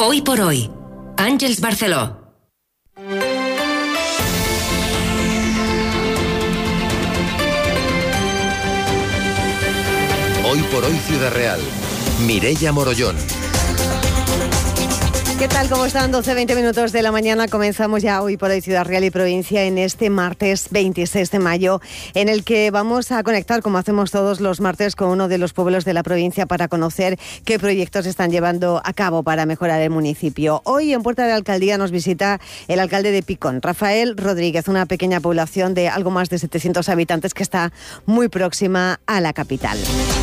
Hoy por hoy, Àngels Barceló. Hoy por hoy Ciudad Real. Mireia Morollón. ¿Qué tal? ¿Cómo están? 12:20 minutos de la mañana. Comenzamos ya Hoy por hoy Ciudad Real y Provincia en este martes 26 de mayo, en el que vamos a conectar, como hacemos todos los martes, con uno de los pueblos de la provincia para conocer qué proyectos están llevando a cabo para mejorar el municipio. Hoy en Puerta de la Alcaldía nos visita el alcalde de Picón, Rafael Rodríguez, una pequeña población de algo más de 700 habitantes que está muy próxima a la capital.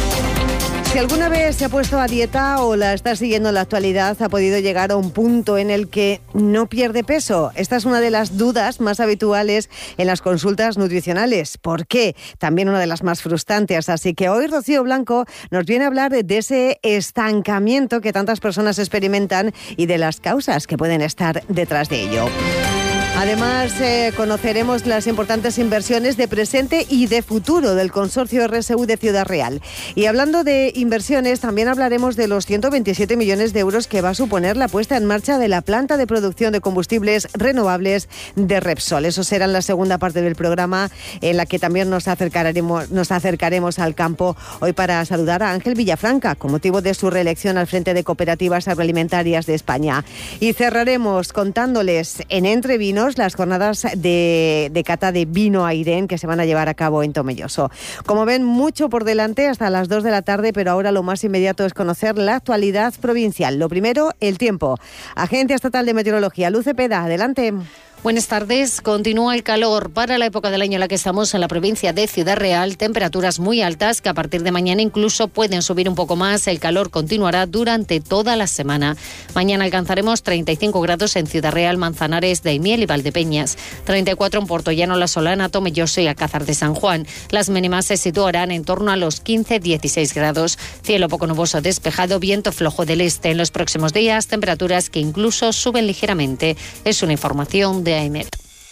Si alguna vez se ha puesto a dieta o la está siguiendo en la actualidad, ha podido llegar a un punto en el que no pierde peso. Esta es una de las dudas más habituales en las consultas nutricionales. ¿Por qué? También una de las más frustrantes. Así que hoy Rocío Blanco nos viene a hablar de ese estancamiento que tantas personas experimentan y de las causas que pueden estar detrás de ello. Además, conoceremos las importantes inversiones de presente y de futuro del Consorcio RSU de Ciudad Real. Y hablando de inversiones, también hablaremos de los 127 millones de euros que va a suponer la puesta en marcha de la planta de producción de combustibles renovables de Repsol. Eso será en la segunda parte del programa, en la que también nos acercaremos al campo hoy para saludar a Ángel Villafranca, con motivo de su reelección al frente de Cooperativas Agroalimentarias de España. Y cerraremos contándoles en Entre Vinos las jornadas de cata de vino Airén que se van a llevar a cabo en Tomelloso. Como ven, mucho por delante hasta las 2 de la tarde, pero ahora lo más inmediato es conocer la actualidad provincial. Lo primero, el tiempo. Agencia Estatal de Meteorología, Luz Cepeda, adelante. Buenas tardes. Continúa el calor para la época del año en la que estamos en la provincia de Ciudad Real. Temperaturas muy altas que a partir de mañana incluso pueden subir un poco más. El calor continuará durante toda la semana. Mañana alcanzaremos 35 grados en Ciudad Real, Manzanares, Daimiel y Valdepeñas. 34 en Puertollano, La Solana, Tomelloso y Alcázar de San Juan. Las mínimas se situarán en torno a los 15-16 grados. Cielo poco nuboso despejado, viento flojo del este. En los próximos días, temperaturas que incluso suben ligeramente. Es una información de AEMET.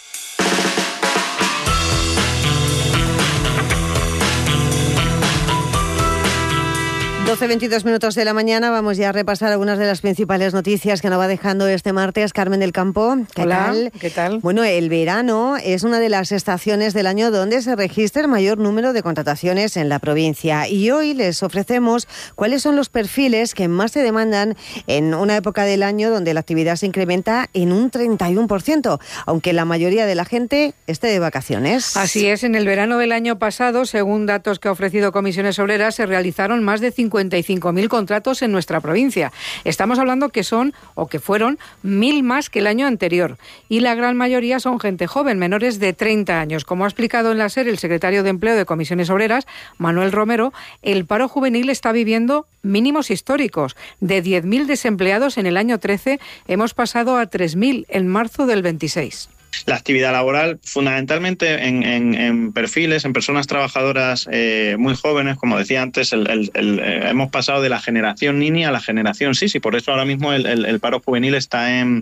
12:22 minutos de la mañana. Vamos ya a repasar algunas de las principales noticias que nos va dejando este martes Carmen del Campo. Hola, ¿qué tal? Bueno, el verano es una de las estaciones del año donde se registra el mayor número de contrataciones en la provincia. Y hoy les ofrecemos cuáles son los perfiles que más se demandan en una época del año donde la actividad se incrementa en un 31%, aunque la mayoría de la gente esté de vacaciones. Así es, en el verano del año pasado, según datos que ha ofrecido Comisiones Obreras, se realizaron más de 55.000 contratos en nuestra provincia. Estamos hablando que son o que fueron 1.000 más que el año anterior. Y la gran mayoría son gente joven, menores de 30 años. Como ha explicado en la SER el secretario de Empleo de Comisiones Obreras, Manuel Romero, el paro juvenil está viviendo mínimos históricos. De 10.000 desempleados en el año 13, hemos pasado a 3.000 en marzo del 26. La actividad laboral, fundamentalmente en perfiles, en personas trabajadoras muy jóvenes, como decía antes, hemos pasado de la generación Nini a la generación Sisi, por eso ahora mismo el paro juvenil está en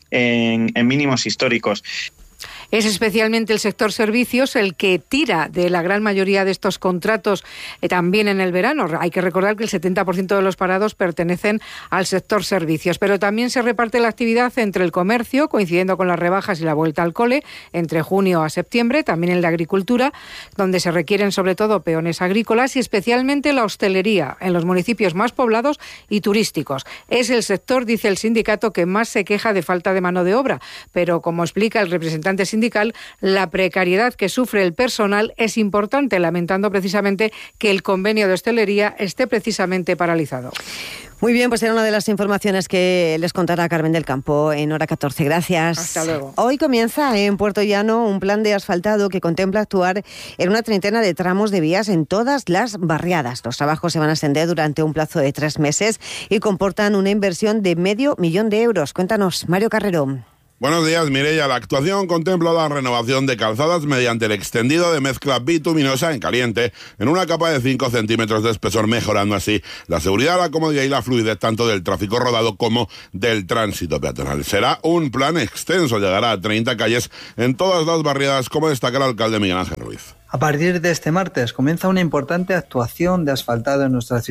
mínimos históricos. Es especialmente el sector servicios el que tira de la gran mayoría de estos contratos también en el verano. Hay que recordar que el 70% de los parados pertenecen al sector servicios, pero también se reparte la actividad entre el comercio, coincidiendo con las rebajas y la vuelta al cole, entre junio a septiembre, también en la agricultura, donde se requieren sobre todo peones agrícolas, y especialmente la hostelería, en los municipios más poblados y turísticos. Es el sector, dice el sindicato, que más se queja de falta de mano de obra, pero como explica el representante sindical, la precariedad que sufre el personal es importante, lamentando precisamente que el convenio de hostelería esté precisamente paralizado. Muy bien, pues era una de las informaciones que les contará Carmen del Campo en hora 14. Gracias. Hasta luego. Hoy comienza en Puerto Llano un plan de asfaltado que contempla actuar en una treintena de tramos de vías en todas las barriadas. Los trabajos se van a extender durante un plazo de 3 meses y comportan una inversión de $500.000 de euros. Cuéntanos, Mario Carrero. Buenos días, Mireia. La actuación contempla la renovación de calzadas mediante el extendido de mezcla bituminosa en caliente en una capa de 5 centímetros de espesor, mejorando así la seguridad, la comodidad y la fluidez tanto del tráfico rodado como del tránsito peatonal. Será un plan extenso, llegará a 30 calles en todas las barriadas, como destaca el alcalde Miguel Ángel Ruiz. A partir de este martes comienza una importante actuación de asfaltado en nuestra ciudad.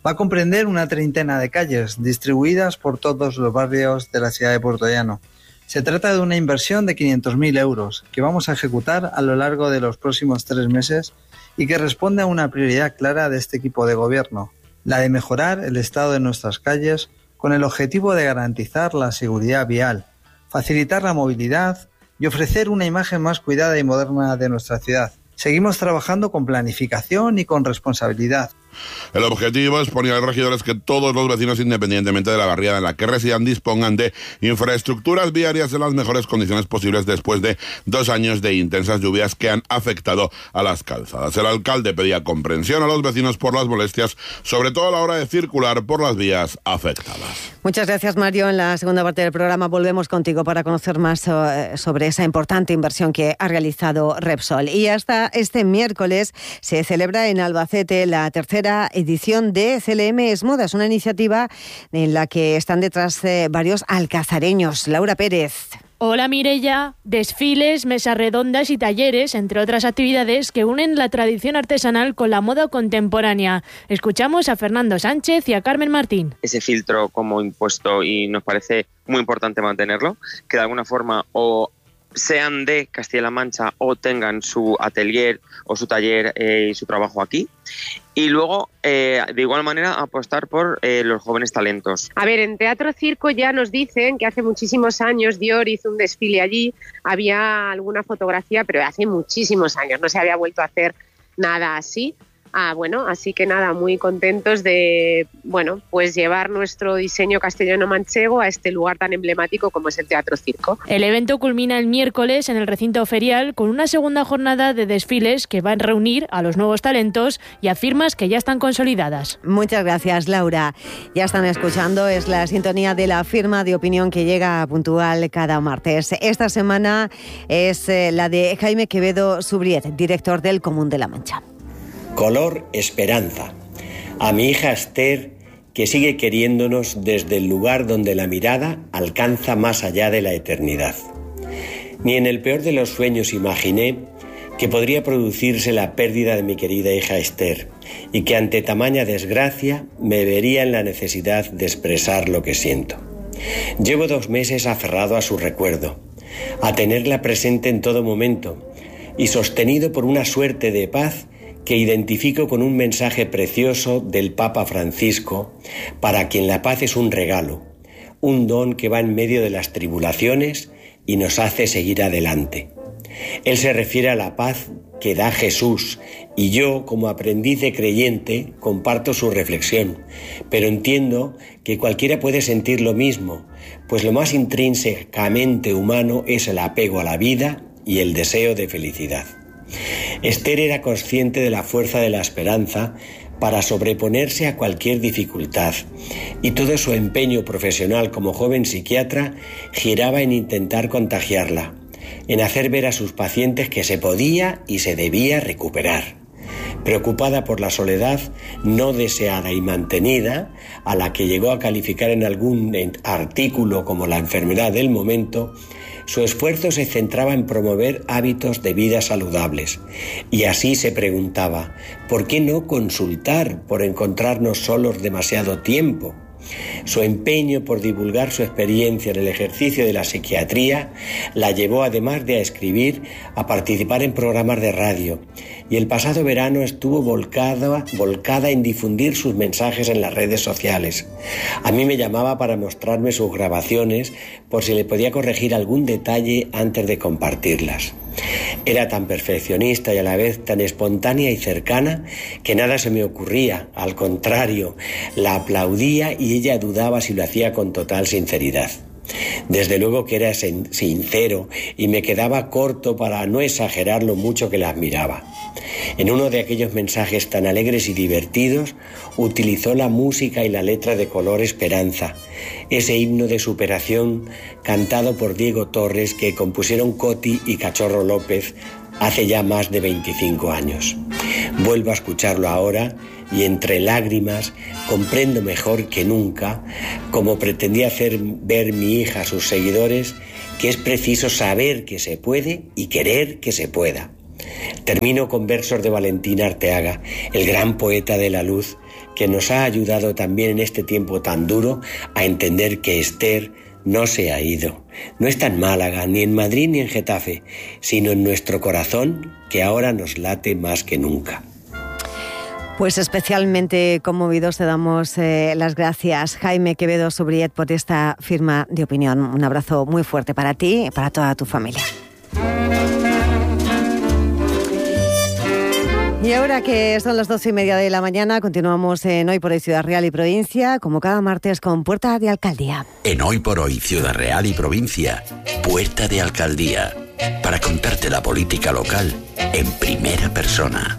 Va a comprender una treintena de calles distribuidas por todos los barrios de la ciudad de Puertollano. Se trata de una inversión de 500.000 euros que vamos a ejecutar a lo largo de los próximos 3 meses y que responde a una prioridad clara de este equipo de gobierno, la de mejorar el estado de nuestras calles con el objetivo de garantizar la seguridad vial, facilitar la movilidad y ofrecer una imagen más cuidada y moderna de nuestra ciudad. Seguimos trabajando con planificación y con responsabilidad. El objetivo, exponía el regidor, es que todos los vecinos, independientemente de la barriada en la que residan, dispongan de infraestructuras viarias en las mejores condiciones posibles después de 2 años de intensas lluvias que han afectado a las calzadas. El alcalde pedía comprensión a los vecinos por las molestias, sobre todo a la hora de circular por las vías afectadas. Muchas gracias, Mario. En la segunda parte del programa volvemos contigo para conocer más sobre esa importante inversión que ha realizado Repsol. Y hasta este miércoles se celebra en Albacete la tercera edición de CLM es Moda. Es una iniciativa en la que están detrás varios alcazareños. Laura Pérez. Hola Mireia, desfiles, mesas redondas y talleres, entre otras actividades que unen la tradición artesanal con la moda contemporánea. Escuchamos a Fernando Sánchez y a Carmen Martín. Ese filtro como impuesto y nos parece muy importante mantenerlo, que de alguna forma o sean de Castilla-La Mancha o tengan su atelier o su taller y su trabajo aquí. Y luego, de igual manera, apostar por los jóvenes talentos. A ver, en Teatro Circo ya nos dicen que hace muchísimos años Dior hizo un desfile allí, había alguna fotografía, pero hace muchísimos años no se había vuelto a hacer nada así. Bueno, así que nada, muy contentos de, pues llevar nuestro diseño castellano-manchego a este lugar tan emblemático como es el Teatro Circo. El evento culmina el miércoles en el recinto ferial con una segunda jornada de desfiles que van a reunir a los nuevos talentos y a firmas que ya están consolidadas. Muchas gracias, Laura. Ya están escuchando, es la sintonía de la firma de opinión que llega puntual cada martes. Esta semana es la de Jaime Quevedo Subriet, director del Común de la Mancha. Color esperanza. A mi hija Esther, que sigue queriéndonos desde el lugar donde la mirada alcanza más allá de la eternidad. Ni en el peor de los sueños imaginé que podría producirse la pérdida de mi querida hija Esther y que ante tamaña desgracia me vería en la necesidad de expresar lo que siento. Llevo 2 meses aferrado a su recuerdo, a tenerla presente en todo momento y sostenido por una suerte de paz que identifico con un mensaje precioso del Papa Francisco, para quien la paz es un regalo, un don que va en medio de las tribulaciones y nos hace seguir adelante. Él se refiere a la paz que da Jesús y yo, como aprendiz de creyente, comparto su reflexión, pero entiendo que cualquiera puede sentir lo mismo, pues lo más intrínsecamente humano es el apego a la vida y el deseo de felicidad. Esther era consciente de la fuerza de la esperanza para sobreponerse a cualquier dificultad y todo su empeño profesional como joven psiquiatra giraba en intentar contagiarla, en hacer ver a sus pacientes que se podía y se debía recuperar. Preocupada por la soledad no deseada y mantenida, a la que llegó a calificar en algún artículo como la enfermedad del momento, su esfuerzo se centraba en promover hábitos de vida saludables. Y así se preguntaba, ¿por qué no consultar por encontrarnos solos demasiado tiempo? Su empeño por divulgar su experiencia en el ejercicio de la psiquiatría la llevó, además de a escribir, a participar en programas de radio, y el pasado verano estuvo volcada en difundir sus mensajes en las redes sociales. A mí me llamaba para mostrarme sus grabaciones por si le podía corregir algún detalle antes de compartirlas. Era tan perfeccionista y a la vez tan espontánea y cercana que nada se me ocurría. Al contrario, la aplaudía y ella dudaba si lo hacía con total sinceridad. Desde luego que era sincero y me quedaba corto para no exagerar lo mucho que la admiraba. En uno de aquellos mensajes tan alegres y divertidos, utilizó la música y la letra de Color Esperanza, ese himno de superación cantado por Diego Torres que compusieron Coti y Cachorro López hace ya más de 25 años. Vuelvo a escucharlo ahora y entre lágrimas comprendo mejor que nunca, como pretendía hacer ver mi hija a sus seguidores, que es preciso saber que se puede y querer que se pueda. Termino con versos de Valentín Arteaga, el gran poeta de la luz, que nos ha ayudado también en este tiempo tan duro a entender que Esther no se ha ido. No está en Málaga, ni en Madrid, ni en Getafe, sino en nuestro corazón, que ahora nos late más que nunca. Pues especialmente conmovidos te damos las gracias, Jaime Quevedo Subriet, por esta firma de opinión. Un abrazo muy fuerte para ti y para toda tu familia. Y ahora que son las 12:30 de la mañana, continuamos en Hoy por Hoy Ciudad Real y Provincia, como cada martes con Puerta de Alcaldía. En Hoy por Hoy Ciudad Real y Provincia, Puerta de Alcaldía, para contarte la política local en primera persona.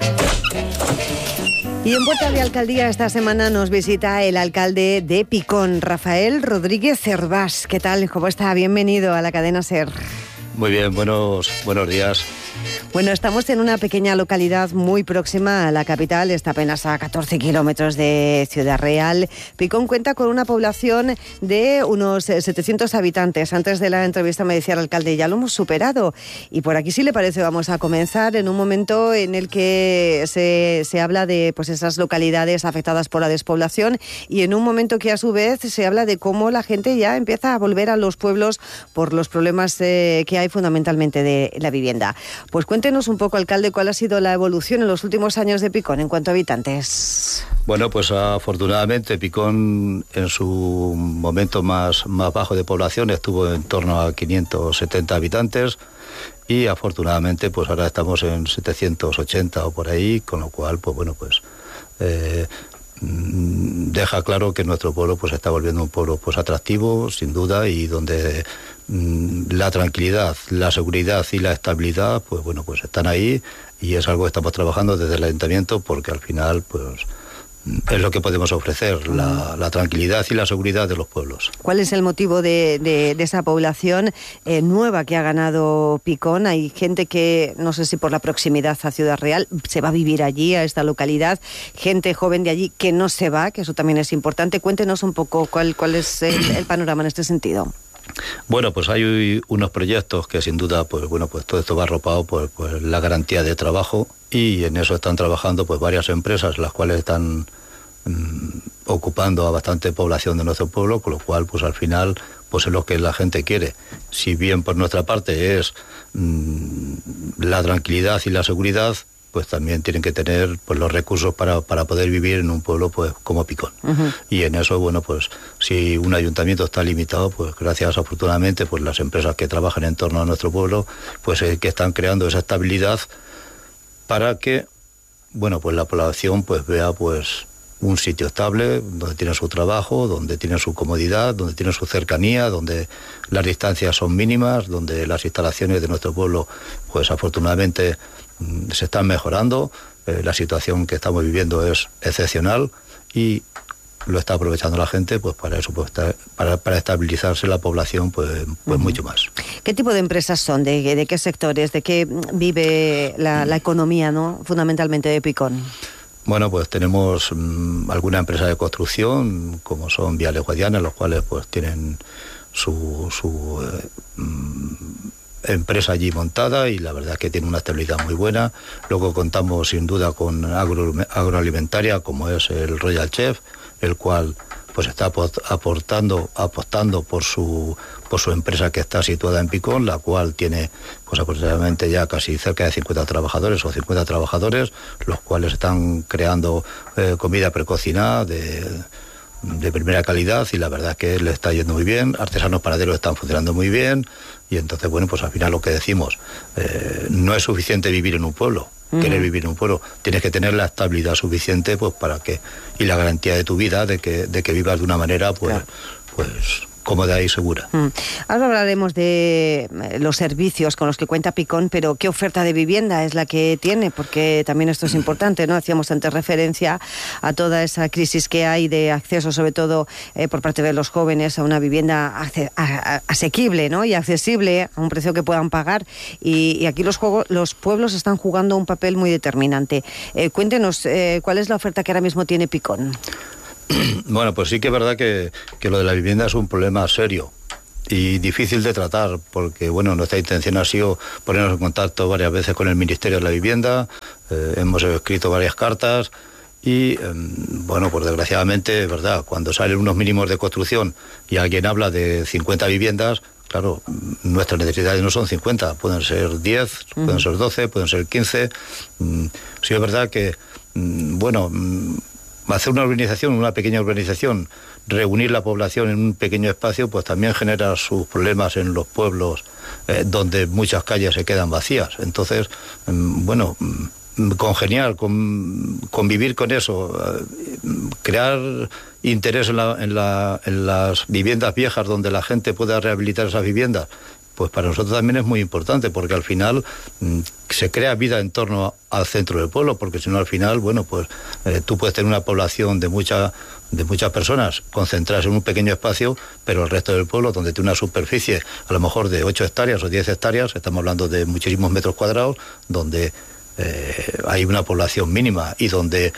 Y en Puerta de Alcaldía esta semana nos visita el alcalde de Picón, Rafael Rodríguez Cervás. ¿Qué tal? ¿Cómo está? Bienvenido a la cadena SER. Muy bien, buenos días. Bueno, estamos en una pequeña localidad muy próxima a la capital, está apenas a 14 kilómetros de Ciudad Real. Picón cuenta con una población de unos 700 habitantes. Antes de la entrevista me decía el alcalde, ya lo hemos superado. Y por aquí, si le parece, vamos a comenzar en un momento en el que se habla de pues esas localidades afectadas por la despoblación y en un momento que a su vez se habla de cómo la gente ya empieza a volver a los pueblos por los problemas que hay fundamentalmente de la vivienda. Pues cuéntenos un poco, alcalde, cuál ha sido la evolución en los últimos años de Picón en cuanto a habitantes. Bueno, pues afortunadamente Picón en su momento más bajo de población estuvo en torno a 570 habitantes y afortunadamente pues ahora estamos en 780 o por ahí, con lo cual pues bueno, pues deja claro que nuestro pueblo pues está volviendo un pueblo pues atractivo, sin duda, y donde la tranquilidad, la seguridad y la estabilidad pues bueno, pues están ahí, y es algo que estamos trabajando desde el ayuntamiento, porque al final pues es lo que podemos ofrecer, la tranquilidad y la seguridad de los pueblos. ¿Cuál es el motivo de esa población nueva que ha ganado Picón? Hay gente que, no sé si por la proximidad a Ciudad Real, se va a vivir allí, a esta localidad, gente joven de allí que no se va, que eso también es importante. Cuéntenos un poco cuál es el panorama en este sentido. Bueno, pues hay unos proyectos que sin duda, pues bueno, pues todo esto va arropado por la garantía de trabajo, y en eso están trabajando pues varias empresas, las cuales están ocupando a bastante población de nuestro pueblo, con lo cual pues al final pues es lo que la gente quiere. Si bien por nuestra parte es la tranquilidad y la seguridad, pues también tienen que tener pues los recursos para poder vivir en un pueblo pues como Picón. Uh-huh. Y en eso, bueno, pues si un ayuntamiento está limitado, pues gracias afortunadamente pues las empresas que trabajan en torno a nuestro pueblo pues que están creando esa estabilidad para que, bueno, pues la población pues vea pues un sitio estable, donde tiene su trabajo, donde tiene su comodidad, donde tiene su cercanía, donde las distancias son mínimas, donde las instalaciones de nuestro pueblo pues afortunadamente se están mejorando. La situación que estamos viviendo es excepcional y lo está aprovechando la gente pues para eso, pues para estabilizarse la población pues mucho más. ¿Qué tipo de empresas son? ¿De qué sectores? ¿De qué vive la economía, ¿no? Fundamentalmente de Picón? Bueno, pues tenemos alguna empresa de construcción, como son Viales Guadiana, los cuales pues tienen su empresa allí montada, y la verdad es que tiene una estabilidad muy buena. Luego contamos sin duda con agroalimentaria, como es el Royal Chef, el cual pues está apostando por su empresa, que está situada en Picón, la cual tiene pues aproximadamente ya casi cerca de 50 trabajadores, los cuales están creando comida precocinada de primera calidad, y la verdad es que le está yendo muy bien. Artesanos panaderos están funcionando muy bien, y entonces bueno, pues al final lo que decimos, no es suficiente vivir en un pueblo. Querer vivir en un pueblo, tienes que tener la estabilidad suficiente pues para que, y la garantía de tu vida de que vivas de una manera pues claro, pues cómoda y segura. Ahora hablaremos de los servicios con los que cuenta Picón, pero ¿qué oferta de vivienda es la que tiene? Porque también esto es importante, ¿no? Hacíamos antes referencia a toda esa crisis que hay de acceso, sobre todo por parte de los jóvenes, a una vivienda asequible, ¿no? Y accesible a un precio que puedan pagar. Y aquí los pueblos están jugando un papel muy determinante. Cuéntenos, ¿cuál es la oferta que ahora mismo tiene Picón? Bueno, pues sí que es verdad que lo de la vivienda es un problema serio y difícil de tratar, porque bueno, nuestra intención ha sido ponernos en contacto varias veces con el Ministerio de la Vivienda, hemos escrito varias cartas Y, bueno, pues desgraciadamente, es verdad, cuando salen unos mínimos de construcción y alguien habla de 50 viviendas, claro, nuestras necesidades no son 50, pueden ser 10, pueden ser 12, pueden ser 15. Sí es verdad que, bueno, hacer una pequeña urbanización, reunir la población en un pequeño espacio, pues también genera sus problemas en los pueblos donde muchas calles se quedan vacías. Entonces, bueno, congeniar, convivir con eso, crear interés en las viviendas viejas donde la gente pueda rehabilitar esas viviendas, pues para nosotros también es muy importante, porque al final se crea vida en torno al centro del pueblo, porque si no al final, bueno, pues tú puedes tener una población de muchas personas concentradas en un pequeño espacio, pero el resto del pueblo, donde tiene una superficie a lo mejor de 8 hectáreas o 10 hectáreas, estamos hablando de muchísimos metros cuadrados, donde hay una población mínima y donde,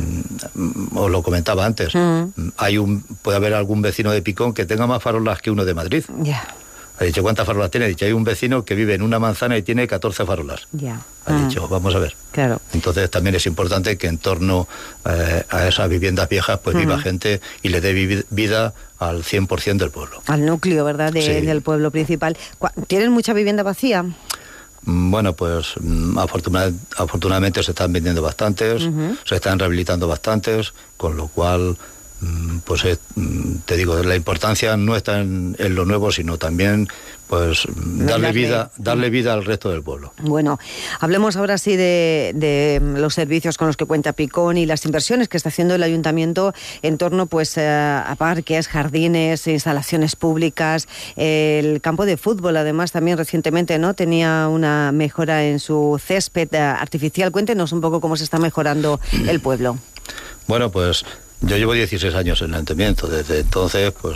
os lo comentaba antes, puede haber algún vecino de Picón que tenga más farolas que uno de Madrid. Ha dicho, ¿cuántas farolas tiene? Ha dicho, hay un vecino que vive en una manzana y tiene 14 farolas. Ha dicho, vamos a ver. Claro. Entonces también es importante que en torno a esas viviendas viejas pues viva gente y le dé vida al 100% del pueblo. Al núcleo, ¿verdad?, del pueblo principal. ¿Tienen mucha vivienda vacía? Bueno, pues afortunadamente se están vendiendo bastantes, se están rehabilitando bastantes, con lo cual, pues te digo, la importancia no está en lo nuevo, sino también pues darle vida al resto del pueblo. Bueno, hablemos ahora sí de los servicios con los que cuenta Picón y las inversiones que está haciendo el ayuntamiento en torno pues a parques, jardines, instalaciones públicas, el campo de fútbol. Además también recientemente no tenía una mejora en su césped artificial. Cuéntenos un poco cómo se está mejorando el pueblo. Bueno, pues yo llevo 16 años en el ayuntamiento. Desde entonces, pues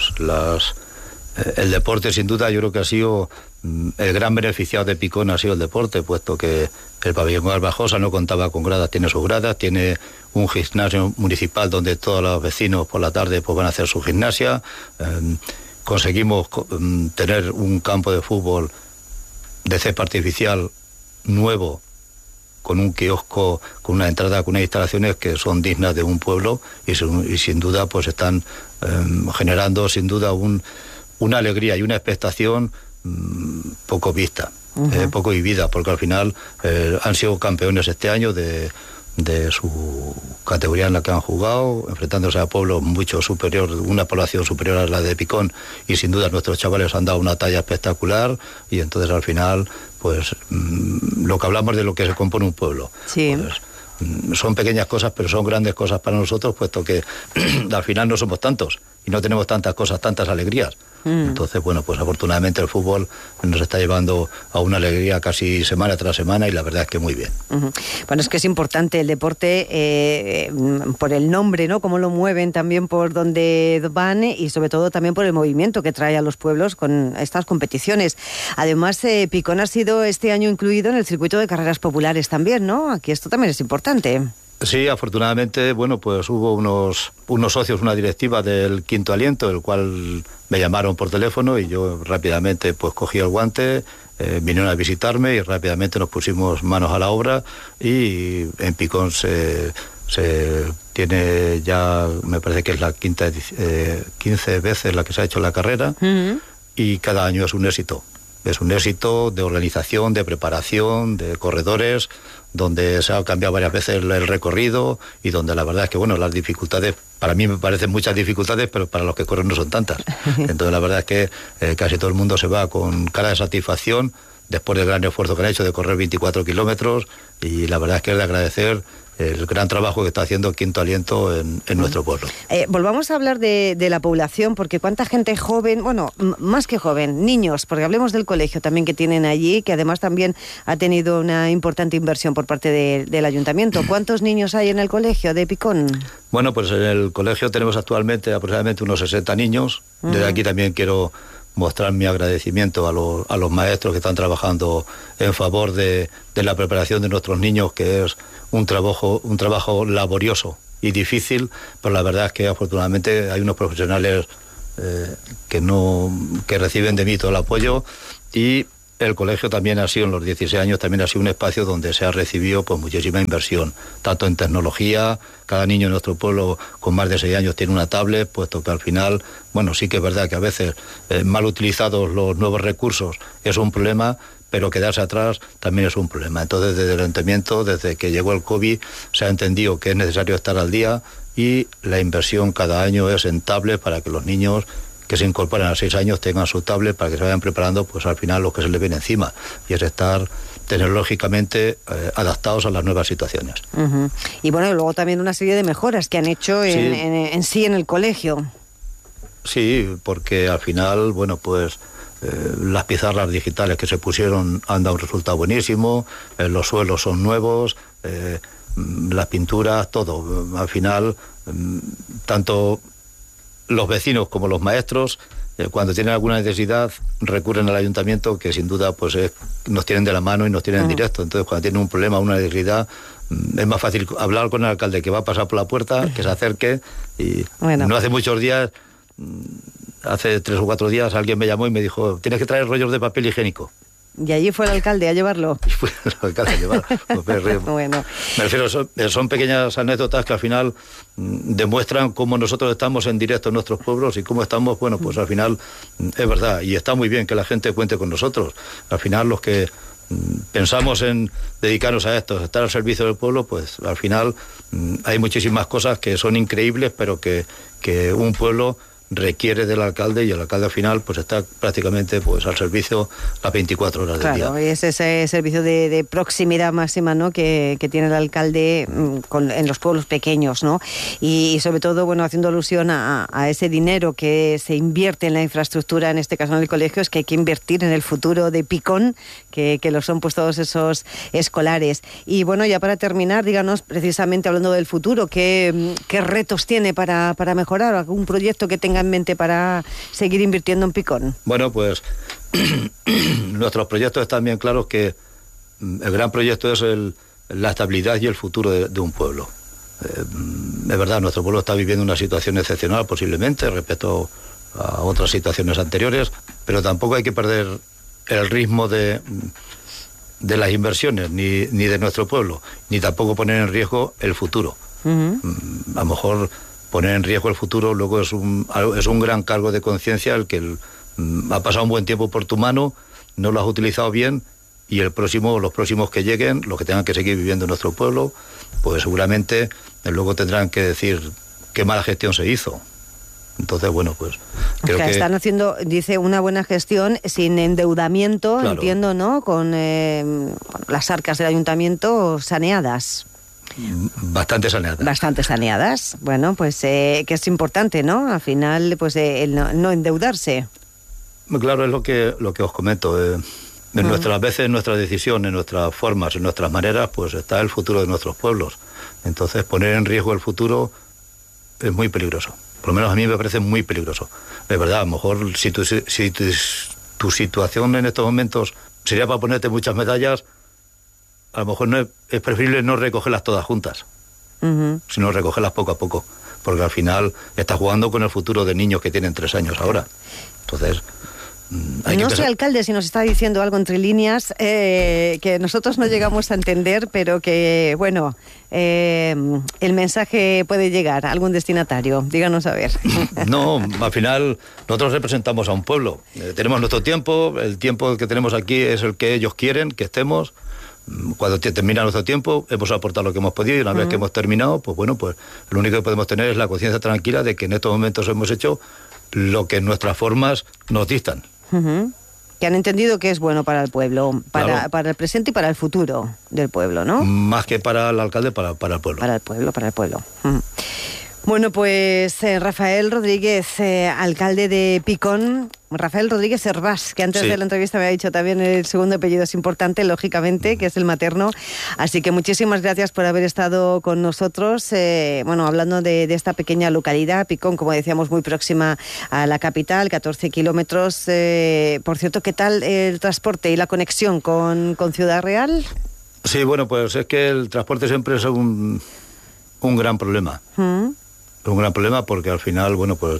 el deporte, sin duda, yo creo que ha sido el gran beneficiado de Picón, ha sido el deporte, puesto que el pabellón Garbajosa no contaba con gradas, tiene sus gradas, tiene un gimnasio municipal donde todos los vecinos por la tarde pues van a hacer su gimnasia. Conseguimos tener un campo de fútbol de césped artificial nuevo, con un kiosco, con una entrada, con unas instalaciones que son dignas de un pueblo y sin duda pues están generando sin duda una alegría y una expectación poco vista, poco vivida, porque al final han sido campeones este año de su categoría en la que han jugado, enfrentándose a pueblos mucho superior, una población superior a la de Picón, y sin duda nuestros chavales han dado una talla espectacular, y entonces al final pues lo que hablamos de lo que se compone un pueblo, pues, son pequeñas cosas pero son grandes cosas para nosotros, puesto que al final no somos tantos y no tenemos tantas cosas, tantas alegrías. Entonces, bueno, pues afortunadamente el fútbol nos está llevando a una alegría casi semana tras semana y la verdad es que muy bien. Bueno, es que es importante el deporte por el nombre, ¿no? Cómo lo mueven también por donde van y sobre todo también por el movimiento que trae a los pueblos con estas competiciones. Además, Picón ha sido este año incluido en el circuito de carreras populares también, ¿no? Aquí esto también es importante. Sí, afortunadamente, bueno, pues hubo unos socios, una directiva del Quinto Aliento, el cual me llamaron por teléfono y yo rápidamente pues cogí el guante, vinieron a visitarme y rápidamente nos pusimos manos a la obra y en Picón se tiene ya, me parece que es la 15 veces la que se ha hecho la carrera y cada año es un éxito. Es un éxito de organización, de preparación, de corredores, donde se ha cambiado varias veces el recorrido y donde la verdad es que, bueno, las dificultades, para mí me parecen muchas dificultades, pero para los que corren no son tantas. Entonces la verdad es que casi todo el mundo se va con cara de satisfacción después del gran esfuerzo que han hecho de correr 24 kilómetros y la verdad es que es de agradecer el gran trabajo que está haciendo Quinto Aliento en nuestro pueblo. Volvamos a hablar de la población, porque cuánta gente joven, bueno, más que joven, niños, porque hablemos del colegio también que tienen allí, que además también ha tenido una importante inversión por parte del ayuntamiento. ¿Cuántos niños hay en el colegio de Picón? Bueno, pues en el colegio tenemos actualmente aproximadamente unos 60 niños. Desde aquí también quiero mostrar mi agradecimiento a los maestros que están trabajando en favor de la preparación de nuestros niños, que es un trabajo laborioso y difícil, pero la verdad es que afortunadamente hay unos profesionales que reciben de mí todo el apoyo y el colegio también ha sido, en los 16 años, también ha sido un espacio donde se ha recibido pues muchísima inversión, tanto en tecnología. Cada niño en nuestro pueblo con más de 6 años tiene una tablet, puesto que al final, bueno, sí que es verdad que a veces mal utilizados los nuevos recursos es un problema, pero quedarse atrás también es un problema. Entonces, desde el ayuntamiento, desde que llegó el COVID, se ha entendido que es necesario estar al día, y la inversión cada año es en tablet para que los niños que se incorporan a 6 años tengan su tablet, para que se vayan preparando pues al final lo que se les viene encima, y es estar tecnológicamente adaptados a las nuevas situaciones. Uh-huh. Y bueno, luego también una serie de mejoras que han hecho en el colegio. Sí, porque al final, bueno, pues las pizarras digitales que se pusieron han dado un resultado buenísimo, los suelos son nuevos, las pinturas, todo. Al final, tanto los vecinos como los maestros, cuando tienen alguna necesidad, recurren al ayuntamiento, que sin duda pues nos tienen de la mano y nos tienen en directo. Entonces, cuando tienen un problema, una necesidad, es más fácil hablar con el alcalde, que va a pasar por la puerta, que se acerque. Y bueno, no hace muchos días, hace 3 o 4 días, alguien me llamó y me dijo: tienes que traer rollos de papel higiénico. Y allí fue el alcalde a llevarlo. Y fue el alcalde a llevarlo. Bueno. Me refiero, son pequeñas anécdotas que al final demuestran cómo nosotros estamos en directo en nuestros pueblos y cómo estamos, bueno, pues al final es verdad. Y está muy bien que la gente cuente con nosotros. Al final, los que pensamos en dedicarnos a esto, estar al servicio del pueblo, pues al final hay muchísimas cosas que son increíbles, pero que un pueblo requiere del alcalde, y el alcalde al final pues está prácticamente pues al servicio las 24 horas del día. Claro, y es ese servicio de proximidad máxima, ¿no?, que tiene el alcalde en los pueblos pequeños, ¿no? Y sobre todo, bueno, haciendo alusión a ese dinero que se invierte en la infraestructura, en este caso en el colegio, es que hay que invertir en el futuro de Picón, que lo son pues todos esos escolares. Y bueno, ya para terminar, díganos, precisamente hablando del futuro, ¿qué retos tiene para mejorar? ¿Algún proyecto que tenga en mente para seguir invirtiendo en Picón? Bueno, pues nuestros proyectos están bien claros, que el gran proyecto es la estabilidad y el futuro de un pueblo. Es verdad, nuestro pueblo está viviendo una situación excepcional posiblemente respecto a otras situaciones anteriores, pero tampoco hay que perder el ritmo de las inversiones, ni de nuestro pueblo, ni tampoco poner en riesgo el futuro. Uh-huh. A lo mejor poner en riesgo el futuro luego es un gran cargo de conciencia, el que ha pasado un buen tiempo por tu mano, no lo has utilizado bien, y los próximos que lleguen, los que tengan que seguir viviendo en nuestro pueblo, pues seguramente luego tendrán que decir qué mala gestión se hizo. Entonces, bueno, pues creo que están haciendo, dice, una buena gestión sin endeudamiento, claro, entiendo, ¿no?, con las arcas del ayuntamiento saneadas. Bastante saneadas. Bueno, pues que es importante, ¿no? Al final, pues el no endeudarse. Claro, es lo que os comento. En nuestras veces, en nuestras decisiones, en nuestras formas, en nuestras maneras, pues está el futuro de nuestros pueblos. Entonces, poner en riesgo el futuro es muy peligroso. Por lo menos a mí me parece muy peligroso. De verdad, a lo mejor si tu situación en estos momentos sería para ponerte muchas medallas, a lo mejor es preferible no recogerlas todas juntas, sino recogerlas poco a poco, porque al final estás jugando con el futuro de niños que tienen 3 años ahora. Entonces, no sé, alcalde, si nos está diciendo algo entre líneas que nosotros no llegamos a entender, pero que, bueno, el mensaje puede llegar a algún destinatario. Díganos a ver. No, al final nosotros representamos a un pueblo. Tenemos nuestro tiempo, el tiempo que tenemos aquí es el que ellos quieren que estemos. Cuando termina nuestro tiempo, hemos aportado lo que hemos podido, y una vez que hemos terminado, pues bueno, pues lo único que podemos tener es la conciencia tranquila de que en estos momentos hemos hecho lo que nuestras formas nos dictan. Que han entendido que es bueno para el pueblo, Claro. para el presente y para el futuro del pueblo, ¿no? Más que para el alcalde, para el pueblo. Para el pueblo. Bueno, pues Rafael Rodríguez, alcalde de Picón, Rafael Rodríguez Hervás, que antes de la entrevista me ha dicho también el segundo apellido es importante, lógicamente, que es el materno. Así que muchísimas gracias por haber estado con nosotros, hablando de esta pequeña localidad, Picón, como decíamos, muy próxima a la capital, 14 kilómetros. Por cierto, ¿qué tal el transporte y la conexión con Ciudad Real? Sí, bueno, pues es que el transporte siempre es un gran problema. Un gran problema porque al final, bueno, pues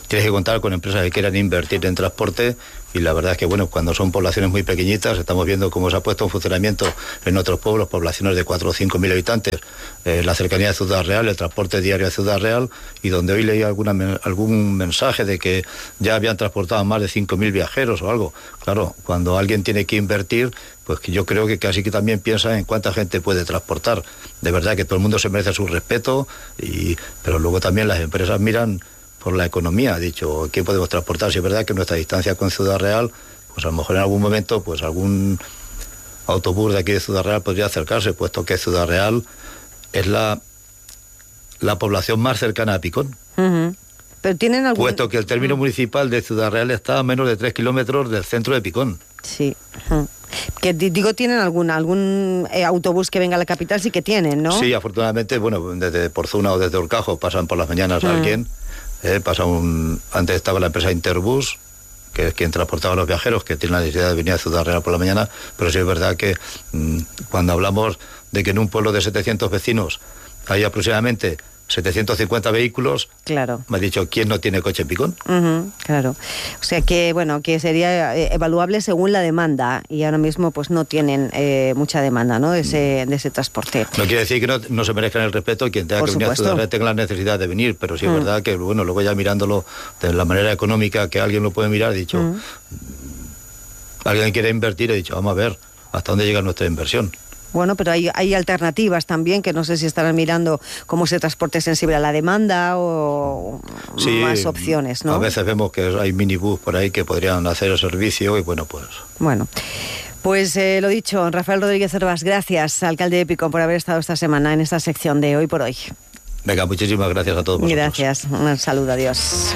tienes que contar con empresas que quieran invertir en transporte, y la verdad es que, bueno, cuando son poblaciones muy pequeñitas, estamos viendo cómo se ha puesto en funcionamiento en otros pueblos, poblaciones de 4 o 5 mil habitantes, la cercanía de Ciudad Real, el transporte diario a Ciudad Real, y donde hoy leí algún mensaje de que ya habían transportado más de 5.000 viajeros o algo. Claro, cuando alguien tiene que invertir, pues que yo creo que casi que también piensa en cuánta gente puede transportar. De verdad que todo el mundo se merece su respeto, pero luego también las empresas miran por la economía. Ha dicho, ¿qué podemos transportar? Si es verdad que nuestra distancia con Ciudad Real, pues a lo mejor en algún momento, pues algún autobús de aquí de Ciudad Real podría acercarse, puesto que Ciudad Real es la población más cercana a Picón. Uh-huh. Pero tienen algún... Puesto que el término municipal de Ciudad Real está a menos de 3 kilómetros del centro de Picón. Sí. Uh-huh. Que digo, ¿tienen algún autobús que venga a la capital? Sí que tienen, ¿no? Sí, afortunadamente, bueno, desde Porzuna o desde Orcajo pasan por las mañanas alguien. Antes estaba la empresa Interbus, que es quien transportaba a los viajeros, que tiene la necesidad de venir a Ciudad Real por la mañana, pero sí es verdad que cuando hablamos de que en un pueblo de 700 vecinos hay aproximadamente 750 vehículos, claro. Me ha dicho, ¿quién no tiene coche en Picón? Uh-huh, claro. O sea que, bueno, que sería evaluable según la demanda, y ahora mismo pues no tienen mucha demanda, ¿no?, de ese transporte. No quiere decir que no se merezcan el respeto quien tenga que venir a Ciudad Real tenga la necesidad de venir, pero sí es verdad que, bueno, luego ya mirándolo de la manera económica que alguien lo puede mirar, he dicho, alguien quiere invertir, he dicho, vamos a ver hasta dónde llega nuestra inversión. Bueno, pero hay alternativas también, que no sé si estarán mirando cómo ese transporte sensible a la demanda o más opciones, ¿no? A veces vemos que hay minibús por ahí que podrían hacer el servicio y bueno, pues... Bueno, pues lo dicho, Rafael Rodríguez Hervás, gracias, alcalde de Picón, por haber estado esta semana en esta sección de Hoy por Hoy. Venga, muchísimas gracias a todos vosotros. Gracias, un saludo, adiós.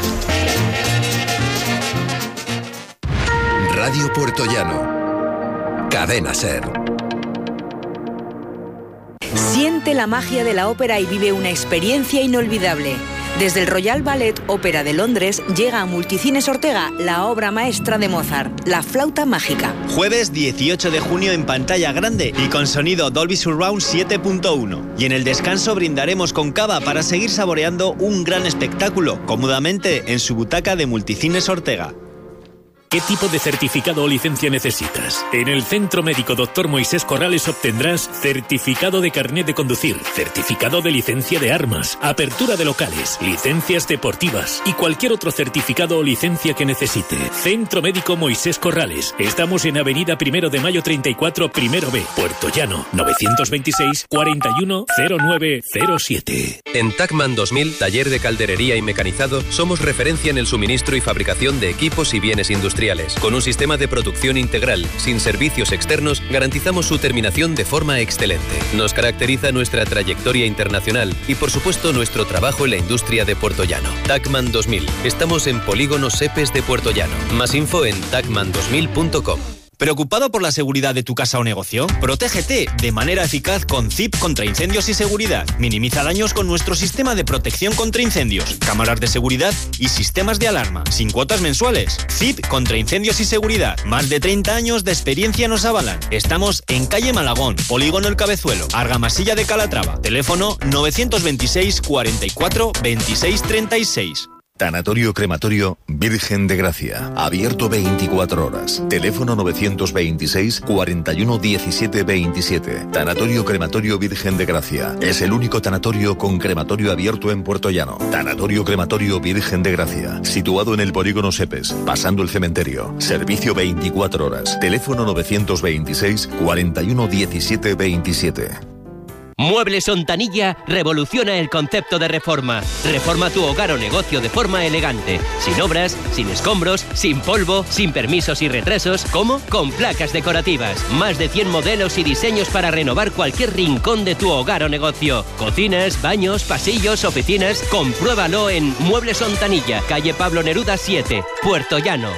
Radio Puertollano, Cadena SER. Siente la magia de la ópera y vive una experiencia inolvidable. Desde el Royal Ballet Ópera de Londres llega a Multicines Ortega la obra maestra de Mozart, La Flauta Mágica. Jueves 18 de junio en pantalla grande y con sonido Dolby Surround 7.1. Y en el descanso brindaremos con cava para seguir saboreando un gran espectáculo, cómodamente en su butaca de Multicines Ortega. ¿Qué tipo de certificado o licencia necesitas? En el Centro Médico Dr. Moisés Corrales obtendrás certificado de carnet de conducir, certificado de licencia de armas, apertura de locales, licencias deportivas y cualquier otro certificado o licencia que necesite. Centro Médico Moisés Corrales. Estamos en Avenida 1 de Mayo 34, Primero B, Puerto Llano, 926 41 0907. En Tacman 2000, taller de calderería y mecanizado, somos referencia en el suministro y fabricación de equipos y bienes industriales. Con un sistema de producción integral, sin servicios externos, garantizamos su terminación de forma excelente. Nos caracteriza nuestra trayectoria internacional y, por supuesto, nuestro trabajo en la industria de Puerto Llano. Tacman 2000. Estamos en Polígono Sepes de Puerto Llano. Más info en tacman2000.com. ¿Preocupado por la seguridad de tu casa o negocio? Protégete de manera eficaz con CIP contra incendios y seguridad. Minimiza daños con nuestro sistema de protección contra incendios, cámaras de seguridad y sistemas de alarma, sin cuotas mensuales. CIP contra incendios y seguridad. Más de 30 años de experiencia nos avalan. Estamos en calle Malagón, Polígono El Cabezuelo, Argamasilla de Calatrava. Teléfono 926 44 26 36. Tanatorio Crematorio Virgen de Gracia. Abierto 24 horas. Teléfono 926 41 17 27. Tanatorio Crematorio Virgen de Gracia. Es el único tanatorio con crematorio abierto en Puerto Llano. Tanatorio Crematorio Virgen de Gracia. Situado en el Polígono Sepes, pasando el cementerio. Servicio 24 horas. Teléfono 926 41 17 27. Muebles Ontanilla revoluciona el concepto de reforma. Reforma tu hogar o negocio de forma elegante. Sin obras, sin escombros, sin polvo, sin permisos y retrasos. ¿Cómo? Con placas decorativas. Más de 100 modelos y diseños para renovar cualquier rincón de tu hogar o negocio. Cocinas, baños, pasillos, oficinas. Compruébalo en Muebles Ontanilla, calle Pablo Neruda 7, Puerto Llano.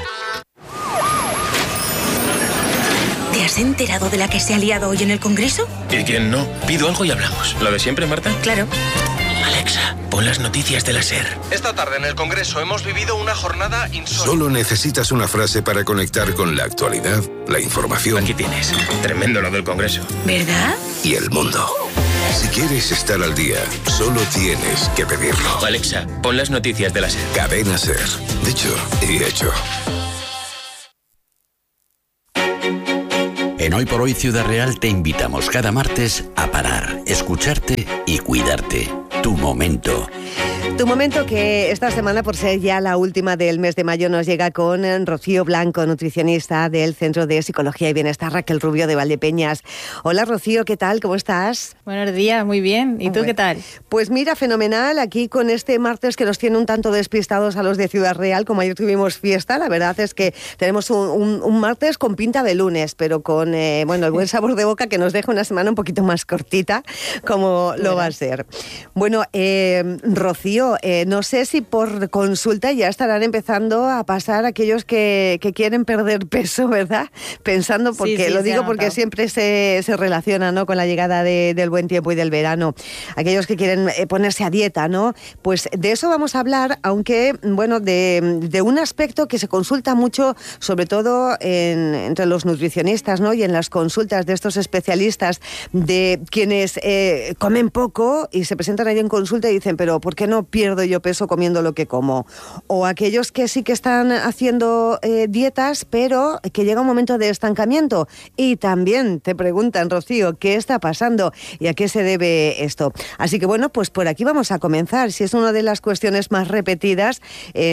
¿Te has enterado de la que se ha liado hoy en el Congreso? ¿Y quién no? Pido algo y hablamos. ¿Lo de siempre, Marta? Claro. Alexa, pon las noticias de la SER. Esta tarde en el Congreso hemos vivido una jornada insólita. Solo necesitas una frase para conectar con la actualidad, la información. Aquí tienes. Tremendo lo del Congreso. ¿Verdad? Y el mundo. Si quieres estar al día, solo tienes que pedirlo. Alexa, pon las noticias de la SER. Cadena SER. Dicho y hecho. En Hoy por Hoy Ciudad Real te invitamos cada martes a parar, escucharte y cuidarte. Tu momento. Tu momento, que esta semana, por ser ya la última del mes de mayo, nos llega con Rocío Blanco, nutricionista del Centro de Psicología y Bienestar Raquel Rubio de Valdepeñas. Hola Rocío, ¿qué tal? ¿Cómo estás? Buenos días, muy bien. ¿Y tú qué tal? Pues mira, fenomenal, aquí con este martes que nos tiene un tanto despistados a los de Ciudad Real. Como ayer tuvimos fiesta, la verdad es que tenemos un martes con pinta de lunes, pero con el buen sabor de boca, que nos deja una semana un poquito más cortita, como lo va a ser. Bueno, Rocío, no sé si por consulta ya estarán empezando a pasar aquellos que quieren perder peso, ¿verdad? Pensando, porque lo digo porque siempre se relaciona, ¿no?, con la llegada del buen tiempo y del verano. Aquellos que quieren ponerse a dieta, ¿no? Pues de eso vamos a hablar, aunque, bueno, de un aspecto que se consulta mucho, sobre todo entre los nutricionistas, ¿no?, y en las consultas de estos especialistas, de quienes comen poco y se presentan ahí en consulta y dicen, pero ¿por qué no pierdo yo peso comiendo lo que como? O aquellos que sí que están haciendo dietas, pero que llega un momento de estancamiento. Y también te preguntan, Rocío, ¿qué está pasando y a qué se debe esto? Así que bueno, pues por aquí vamos a comenzar. Si es una de las cuestiones más repetidas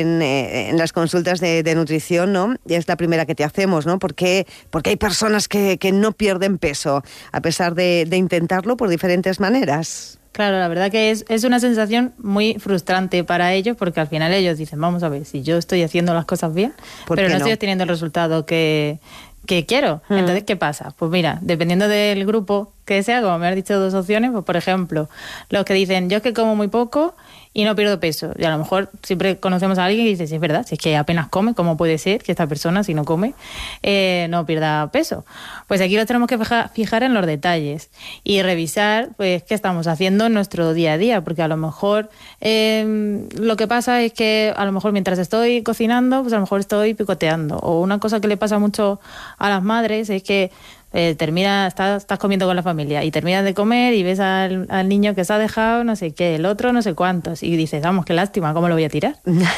en las consultas de nutrición, ¿no? Y es la primera que te hacemos, ¿no? Porque hay personas que no pierden peso, a pesar de intentarlo por diferentes maneras. Claro, la verdad que es una sensación muy frustrante para ellos, porque al final ellos dicen, vamos a ver, si yo estoy haciendo las cosas bien, pero no estoy teniendo el resultado que quiero. Entonces, ¿qué pasa? Pues mira, dependiendo del grupo que sea, como me has dicho, dos opciones, pues por ejemplo, los que dicen, yo es que como muy poco y no pierdo peso. Y a lo mejor siempre conocemos a alguien que dice, sí, es verdad, si es que apenas come, ¿cómo puede ser que esta persona, si no come, no pierda peso? Pues aquí lo tenemos que fijar en los detalles y revisar, pues, qué estamos haciendo en nuestro día a día, porque a lo mejor lo que pasa es que a lo mejor mientras estoy cocinando, pues a lo mejor estoy picoteando. O una cosa que le pasa mucho a las madres es que estás comiendo con la familia y terminas de comer y ves al niño que se ha dejado no sé qué, el otro no sé cuántos, y dices, vamos, qué lástima, ¿cómo lo voy a tirar?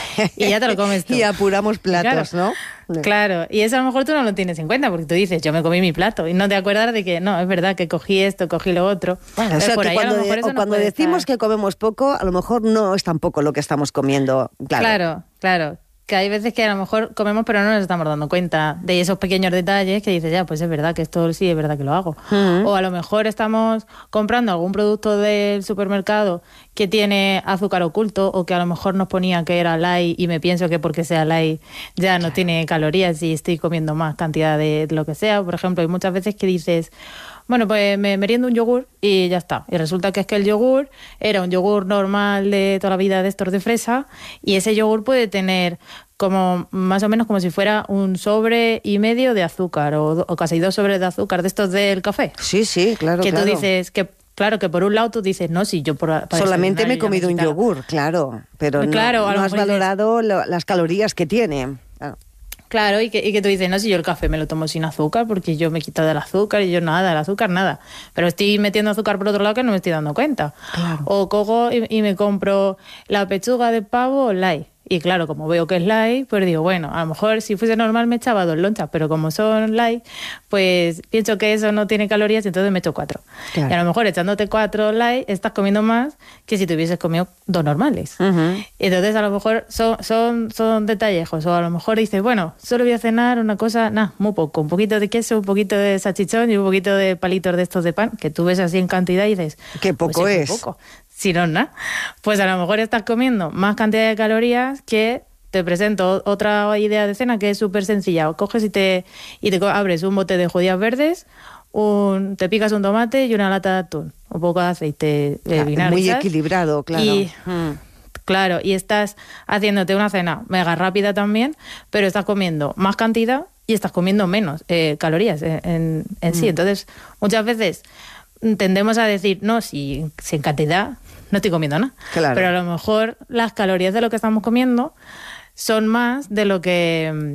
Y ya te lo comes tú. Y apuramos platos, claro, ¿no? Claro, y eso a lo mejor tú no lo tienes en cuenta, porque tú dices, yo me comí mi plato, y no te acuerdas de que, no, es verdad que cogí esto, cogí lo otro. Bueno, o sea, que cuando decimos que comemos poco, a lo mejor no es tampoco lo que estamos comiendo. Claro. Que hay veces que a lo mejor comemos pero no nos estamos dando cuenta de esos pequeños detalles que dices, ya, pues es verdad que esto sí es verdad que lo hago. O a lo mejor estamos comprando algún producto del supermercado que tiene azúcar oculto, o que a lo mejor nos ponía que era light y me pienso que porque sea light ya no tiene calorías y estoy comiendo más cantidad de lo que sea. Por ejemplo, hay muchas veces que dices, bueno, pues me meriendo un yogur y ya está. Y resulta que es que el yogur era un yogur normal de toda la vida, de estos de fresa, y ese yogur puede tener como más o menos como si fuera un sobre y medio de azúcar, o casi 2 sobres de azúcar de estos del café. Sí, claro. Que tú dices que, claro, que por un lado tú dices, no, si yo solamente me he comido un yogur, claro, pero no has valorado las calorías que tiene. Claro, y que tú dices, no, si yo el café me lo tomo sin azúcar, porque yo me he quitado el azúcar y yo nada, el azúcar nada. Pero estoy metiendo azúcar por otro lado que no me estoy dando cuenta. Claro. O cojo y me compro la pechuga de pavo light. Y claro, como veo que es light, pues digo, bueno, a lo mejor si fuese normal me echaba 2 lonchas, pero como son light, pues pienso que eso no tiene calorías, entonces me echo 4. Claro. Y a lo mejor echándote 4 light estás comiendo más que si te hubieses comido 2 normales. Entonces a lo mejor son detallejos, o a lo mejor dices, bueno, solo voy a cenar una cosa, muy poco, un poquito de queso, un poquito de salchichón y un poquito de palitos de estos de pan, que tú ves así en cantidad y dices, qué poco pues es. Qué poco. Si no, nada. Pues a lo mejor estás comiendo más cantidad de calorías que... Te presento otra idea de cena que es súper sencilla. Coges y te abres un bote de judías verdes, te picas un tomate y una lata de atún, un poco de aceite de vinagre. Muy equilibrado, claro. Claro, y estás haciéndote una cena mega rápida también, pero estás comiendo más cantidad y estás comiendo menos calorías en sí. Entonces, muchas veces tendemos a decir, no, si en cantidad no estoy comiendo nada. Claro. Pero a lo mejor las calorías de lo que estamos comiendo son más de lo que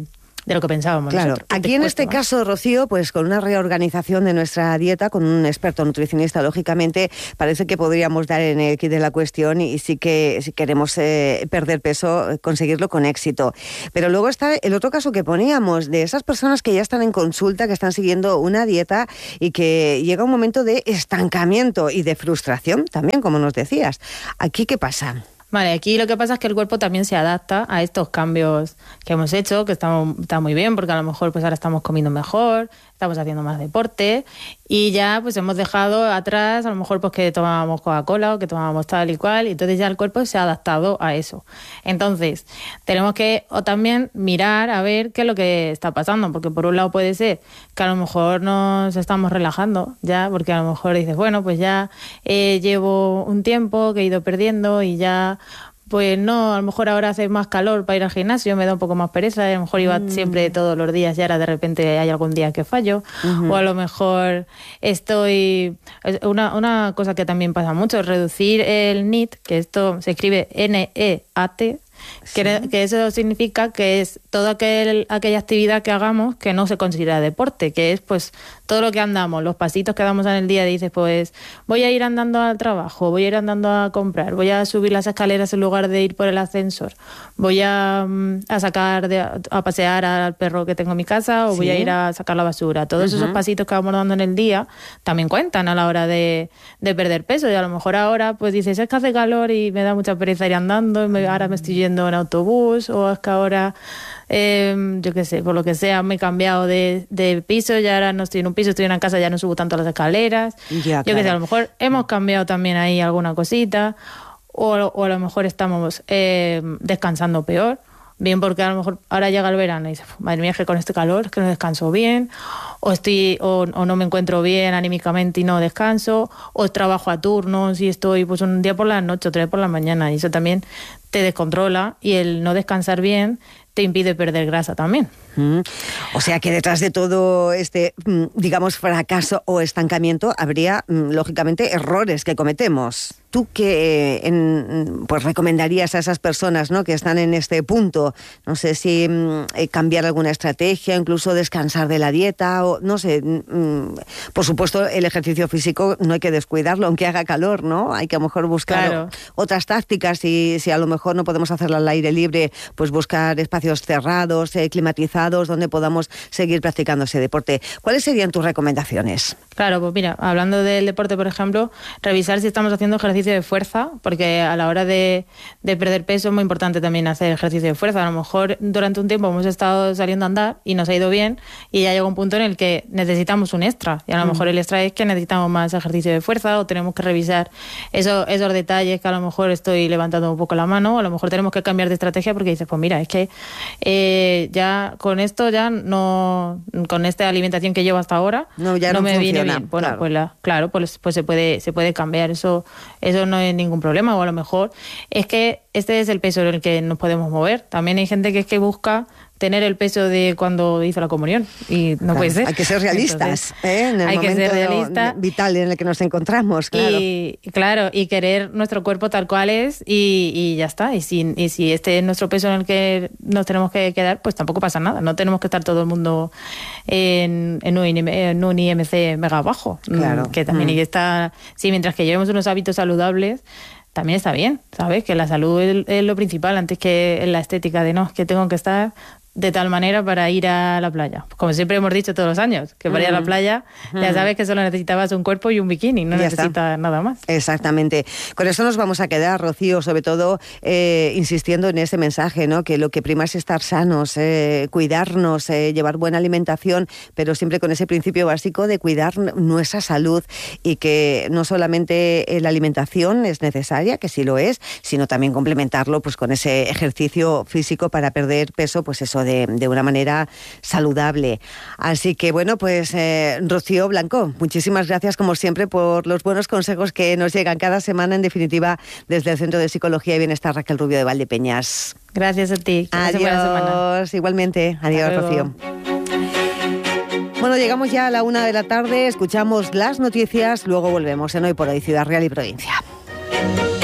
lo que pensábamos. Claro, nosotros. aquí en este caso, Rocío, pues con una reorganización de nuestra dieta, con un experto nutricionista, lógicamente, parece que podríamos dar en el kit de la cuestión y sí que si queremos perder peso, conseguirlo con éxito. Pero luego está el otro caso que poníamos, de esas personas que ya están en consulta, que están siguiendo una dieta y que llega un momento de estancamiento y de frustración también, como nos decías. ¿Aquí qué pasa? Vale, aquí lo que pasa es que el cuerpo también se adapta a estos cambios que hemos hecho, que está muy bien, porque a lo mejor pues ahora estamos comiendo mejor, estamos haciendo más deporte y ya pues hemos dejado atrás a lo mejor pues que tomábamos Coca-Cola o que tomábamos tal y cual, y entonces ya el cuerpo se ha adaptado a eso. Entonces tenemos que también mirar a ver qué es lo que está pasando, porque por un lado puede ser que a lo mejor nos estamos relajando ya, porque a lo mejor dices, bueno, pues ya llevo un tiempo que he ido perdiendo y ya pues no, a lo mejor ahora hace más calor para ir al gimnasio, me da un poco más pereza, a lo mejor iba siempre todos los días y ahora de repente hay algún día que fallo, o a lo mejor estoy... Una cosa que también pasa mucho es reducir el NEAT, que esto se escribe N-E-A-T, que eso significa que es toda aquella actividad que hagamos que no se considera deporte, que es pues todo lo que andamos, los pasitos que damos en el día. Dices, pues voy a ir andando al trabajo, voy a ir andando a comprar, voy a subir las escaleras en lugar de ir por el ascensor, voy a sacar a pasear al perro que tengo en mi casa, o voy a ir a sacar la basura. Todos esos pasitos que vamos dando en el día también cuentan a la hora de perder peso. Y a lo mejor ahora pues dices, es que hace calor y me da mucha pereza ir andando, ahora me estoy yendo en autobús, o es que ahora yo qué sé, por lo que sea me he cambiado de piso y ahora no estoy en un piso, estoy en una casa, ya no subo tanto las escaleras. Yo qué sé, a lo mejor hemos cambiado también ahí alguna cosita, o a lo mejor estamos descansando peor, bien porque a lo mejor ahora llega el verano y dices, madre mía, que con este calor que no descanso bien, o no me encuentro bien anímicamente y no descanso, o trabajo a turnos y estoy pues un día por la noche, otro día por la mañana, y eso también te descontrola, y el no descansar bien te impide perder grasa también. O sea que detrás de todo este, digamos, fracaso o estancamiento habría, lógicamente, errores que cometemos. ¿Tú qué pues recomendarías a esas personas, ¿no?, que están en este punto? No sé si cambiar alguna estrategia, incluso descansar de la dieta, o no sé. Por supuesto, el ejercicio físico no hay que descuidarlo, aunque haga calor, ¿no? Hay que a lo mejor buscar otras tácticas, y si a lo mejor no podemos hacerlo al aire libre, pues buscar espacios cerrados, climatizados, donde podamos seguir practicando ese deporte. ¿Cuáles serían tus recomendaciones? Claro, pues mira, hablando del deporte, por ejemplo, revisar si estamos haciendo ejercicio de fuerza, porque a la hora de perder peso es muy importante también hacer ejercicio de fuerza. A lo mejor durante un tiempo hemos estado saliendo a andar y nos ha ido bien, y ya llega un punto en el que necesitamos un extra, y a lo mejor el extra es que necesitamos más ejercicio de fuerza, o tenemos que revisar esos detalles que a lo mejor estoy levantando un poco la mano, o a lo mejor tenemos que cambiar de estrategia porque dices, pues mira, es que ya con esto ya no, con esta alimentación que llevo hasta ahora no me funciona, viene bien. Bueno, pues se puede cambiar, eso no es ningún problema. O a lo mejor es que este es el peso en el que nos podemos mover. También hay gente que es que busca tener el peso de cuando hizo la comunión, y no puede ser. Hay que ser realistas. Entonces, en el momento vital en el que nos encontramos. Claro. Y querer nuestro cuerpo tal cual es, y ya está. Y si este es nuestro peso en el que nos tenemos que quedar, pues tampoco pasa nada. No tenemos que estar todo el mundo en un IMC mega bajo. Claro. Que también hay que estar... Sí, mientras que llevemos unos hábitos saludables, también está bien, ¿sabes? Que la salud es lo principal, antes que la estética de no, que tengo que estar de tal manera para ir a la playa. Como siempre hemos dicho todos los años, que para ir a la playa ya sabes que solo necesitabas un cuerpo y un bikini, no necesitas nada más. Exactamente. Con eso nos vamos a quedar, Rocío, sobre todo insistiendo en ese mensaje, ¿no?, que lo que prima es estar sanos, cuidarnos, llevar buena alimentación, pero siempre con ese principio básico de cuidar nuestra salud, y que no solamente la alimentación es necesaria, que sí lo es, sino también complementarlo pues con ese ejercicio físico para perder peso, pues eso, de una manera saludable. Así que bueno, pues Rocío Blanco, muchísimas gracias como siempre por los buenos consejos que nos llegan cada semana, en definitiva, desde el Centro de Psicología y Bienestar Raquel Rubio de Valdepeñas. Gracias a ti. Adiós, igualmente. Adiós, Rocío. Bueno, llegamos ya a la 1 de la tarde, escuchamos las noticias, luego volvemos en Hoy por Hoy, Ciudad Real y Provincia.